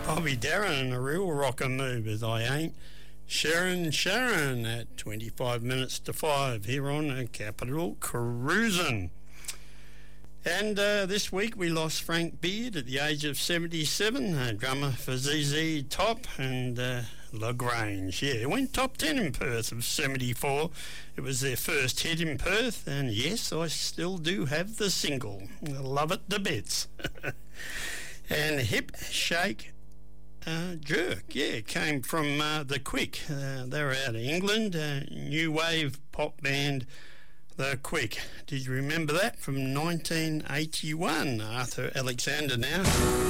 Bobby Darin, a real rocker move as I ain't. Sharon at 25 minutes to 5 here on Capital Cruisin'. And this week we lost Frank Beard at the age of 77, drummer for ZZ Top and La Grange. Yeah, it went top 10 in Perth of 74. It was their first hit in Perth, and yes, I still do have the single. I love it to bits. And Hip Shake Jerk, yeah, came from The Quick. They're out of England, new wave pop band The Quick. Did you remember that? From 1981, Arthur Alexander now.